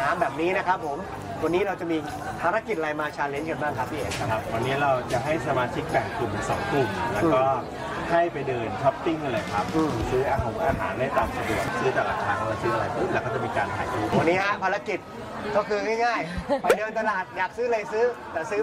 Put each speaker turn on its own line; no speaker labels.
น้ำแบบนี้นะครับผมวันนี้เราจะมีภารกิจอะไรมาชาเลนจ์กันบ้างครับพี่เอกครับ
ครับวันนี้เราจะให้สมาชิกแบ่งกลุ่มเป็น2 กลุ่ม แล้วก็ให้ไปเดินช้อปปิ้งกันเลยครับซื้ออาหารได้ตามสะดวกซื้อแต่ละครั้งเราซื้ออะไรปุ๊บแล้วก็จะมีการถ่ายรูป
วันนี้ฮะภารกิจก็คือง่ายๆ ไปเดินตลาดอยากซื้ออะไรซื้อแต่ซื้อ